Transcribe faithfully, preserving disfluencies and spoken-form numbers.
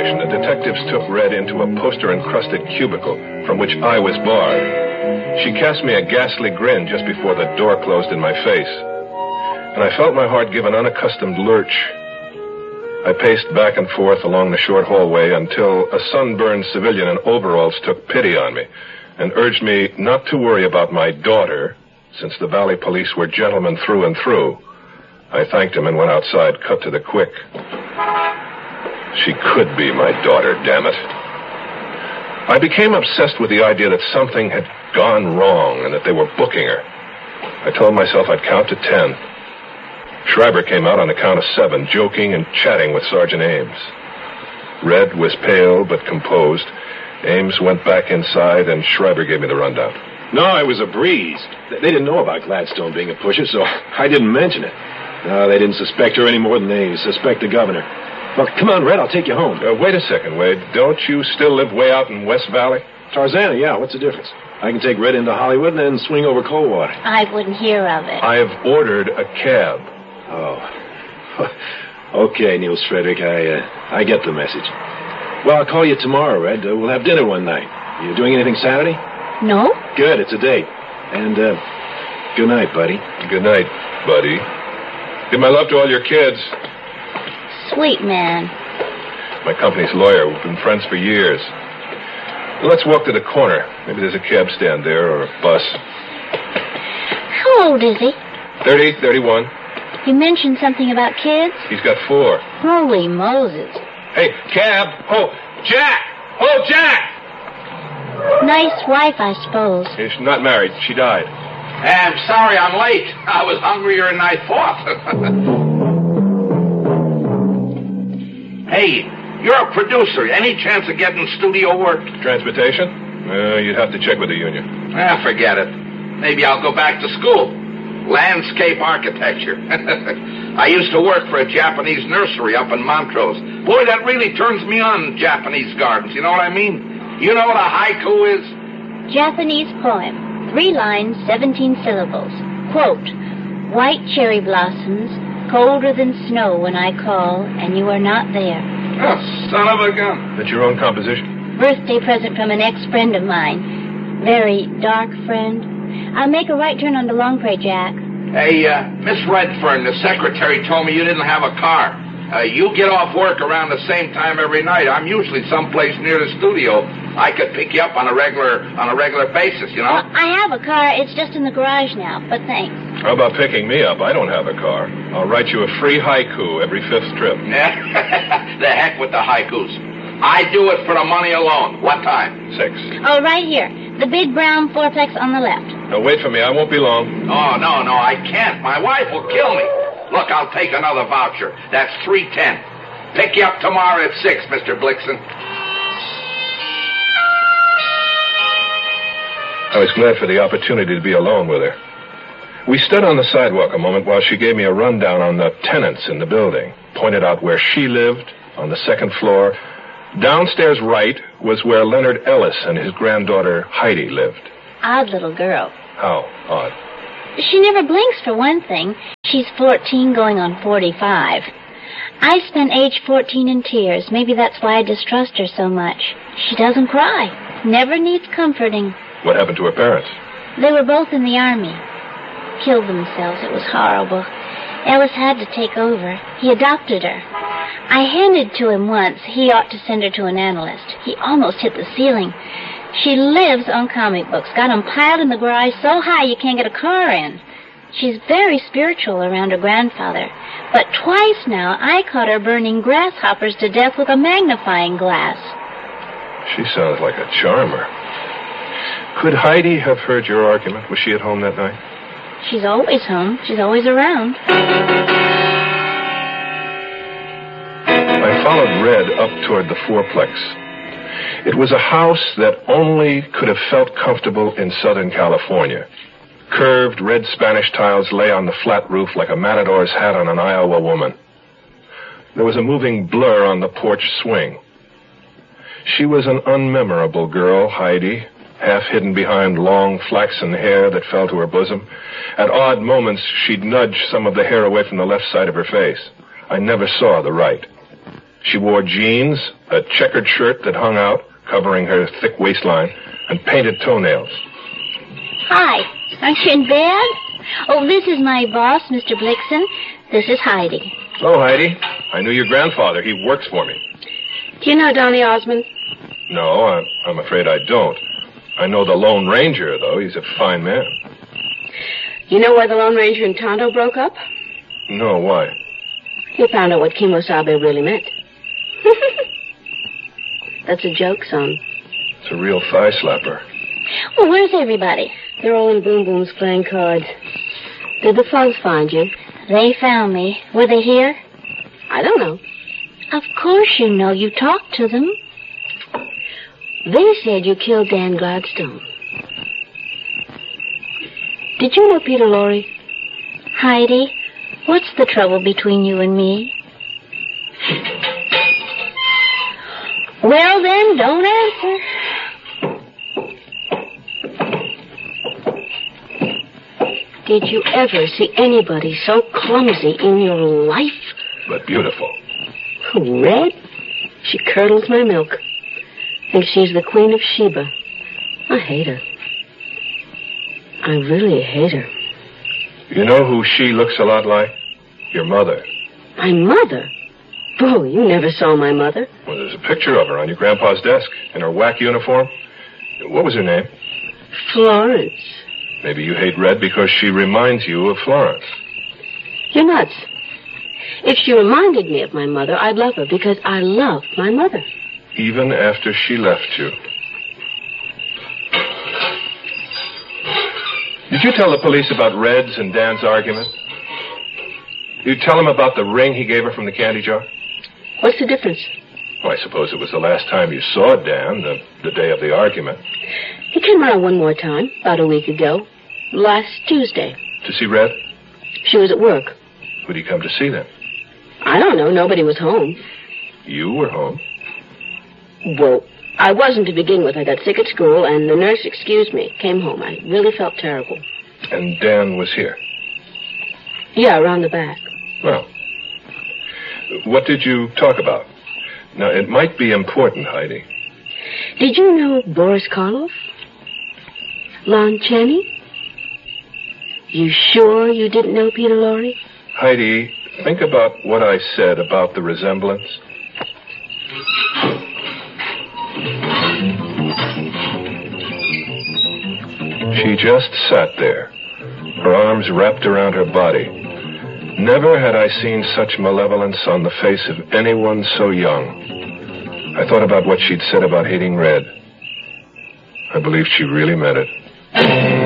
station, the detectives took Red into a poster-encrusted cubicle from which I was barred. She cast me a ghastly grin just before the door closed in my face, and I felt my heart give an unaccustomed lurch. I paced back and forth along the short hallway until a sunburned civilian in overalls took pity on me and urged me not to worry about my daughter, since the Valley police were gentlemen through and through. I thanked him and went outside, cut to the quick. She could be my daughter, damn it. I became obsessed with the idea that something had gone wrong and that they were booking her. I told myself I'd count to ten. Schreiber came out on the count of seven, joking and chatting with Sergeant Ames. Red was pale but composed. Ames went back inside, and Schreiber gave me the rundown. No, it was a breeze. They didn't know about Gladstone being a pusher, so I didn't mention it. No, they didn't suspect her any more than they suspect the governor. Well, come on, Red, I'll take you home. Uh, wait a second, Wade. Don't you still live way out in West Valley? Tarzana, yeah, what's the difference? I can take Red into Hollywood and then swing over Coldwater. I wouldn't hear of it. I've ordered a cab. Oh. Okay, Niels Frederick, I, uh, I get the message. Well, I'll call you tomorrow, Red. Uh, we'll have dinner one night. You doing anything Saturday? No. Good, it's a date. And, uh, good night, buddy. Good night, buddy. Give my love to all your kids. Sweet man. My company's lawyer. We've been friends for years. Let's walk to the corner. Maybe there's a cab stand there or a bus. How old is he? Thirty, thirty-one. You mentioned something about kids? He's got four. Holy Moses. Hey, cab. Oh, Jack. Oh, Jack. Nice wife, I suppose. She's not married. She died. I'm sorry I'm late. I was hungrier than I thought. Hey, you're a producer. Any chance of getting studio work? Transportation? Uh, you'd have to check with the union. Ah, forget it. Maybe I'll go back to school. Landscape architecture. I used to work for a Japanese nursery up in Montrose. Boy, that really turns me on, Japanese gardens. You know what I mean? You know what a haiku is? Japanese poem. Three lines, seventeen syllables. Quote, white cherry blossoms, colder than snow when I call, and you are not there. Oh, son of a gun. That's your own composition? Birthday present from an ex-friend of mine. Very dark friend. I'll make a right turn onto Longpre, Jack. Hey, uh, Miss Redfern, the secretary told me you didn't have a car. Uh, you get off work around the same time every night. I'm usually someplace near the studio. I could pick you up on a regular on a regular basis, you know? Well, I have a car. It's just in the garage now, but thanks. How about picking me up? I don't have a car. I'll write you a free haiku every fifth trip. The heck with the haikus. I do it for the money alone. What time? Six. Oh, right here. The big brown fourplex on the left. Now, wait for me. I won't be long. Oh, no, no, I can't. My wife will kill me. Look, I'll take another voucher. That's three ten. Pick you up tomorrow at six, Mister Blixen. I was glad for the opportunity to be alone with her. We stood on the sidewalk a moment while she gave me a rundown on the tenants in the building, pointed out where she lived on the second floor. Downstairs right was where Leonard Ellis and his granddaughter Heidi lived. Odd little girl. How odd? She never blinks, for one thing. She's fourteen going on forty-five. I spent age fourteen in tears. Maybe that's why I distrust her so much. She doesn't cry. Never needs comforting. What happened to her parents? They were both in the army. Killed themselves. It was horrible. Ellis had to take over. He adopted her. I hinted to him once he ought to send her to an analyst. He almost hit the ceiling. She lives on comic books, got them piled in the garage so high you can't get a car in. She's very spiritual around her grandfather. But twice now I caught her burning grasshoppers to death with a magnifying glass. She sounds like a charmer. Could Heidi have heard your argument? Was she at home that night? She's always home. She's always around. I followed Red up toward the fourplex. It was a house that only could have felt comfortable in Southern California. Curved red Spanish tiles lay on the flat roof like a matador's hat on an Iowa woman. There was a moving blur on the porch swing. She was an unmemorable girl, Heidi, half hidden behind long flaxen hair that fell to her bosom. At odd moments, she'd nudge some of the hair away from the left side of her face. I never saw the right. She wore jeans, a checkered shirt that hung out, covering her thick waistline, and painted toenails. Hi. Aren't you in bed? Oh, this is my boss, Mister Blixen. This is Heidi. Hello, Heidi. I knew your grandfather. He works for me. Do you know Donny Osmond? No, I'm, I'm afraid I don't. I know the Lone Ranger, though. He's a fine man. You know why the Lone Ranger and Tonto broke up? No, why? He found out what Kimosabe really meant. That's a joke, son. It's a real thigh slapper. Well, where's everybody? They're all in Boom Boom's playing cards. Did the thugs find you? They found me. Were they here? I don't know. Of course you know. You talked to them. They said you killed Dan Gladstone. Did you know Peter Lorre? Heidi, what's the trouble between you and me? Well, then, don't answer. Did you ever see anybody so clumsy in your life? But beautiful. Red? She curdles my milk. Thinks she's the Queen of Sheba. I hate her. I really hate her. You know who she looks a lot like? Your mother. My mother? Bo, you never saw my mother. Well, there's a picture of her on your grandpa's desk in her whack uniform. What was her name? Florence. Maybe you hate Red because she reminds you of Florence. You're nuts. If she reminded me of my mother, I'd love her because I love my mother. Even after she left you. Did you tell the police about Red's and Dan's argument? Did you tell them about the ring he gave her from the candy jar? What's the difference? Well, I suppose it was the last time you saw Dan, the, the day of the argument. He came around one more time, about a week ago. Last Tuesday. To see Red? She was at work. Who'd he come to see then? I don't know. Nobody was home. You were home? Well, I wasn't to begin with. I got sick at school, and the nurse excused me. Came home. I really felt terrible. And Dan was here? Yeah, around the back. Well, what did you talk about? Now, it might be important, Heidi. Did you know Boris Karloff? Lon Chaney? You sure you didn't know Peter Lorre? Heidi, think about what I said about the resemblance. She just sat there, her arms wrapped around her body. Never had I seen such malevolence on the face of anyone so young. I thought about what she'd said about hating Red. I believed she really meant it.